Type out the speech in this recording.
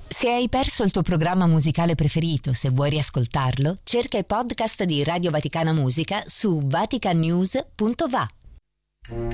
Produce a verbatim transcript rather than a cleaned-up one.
Se hai perso il tuo programma musicale preferito, se vuoi riascoltarlo, cerca i podcast di Radio Vaticana Musica su vatican news punto va.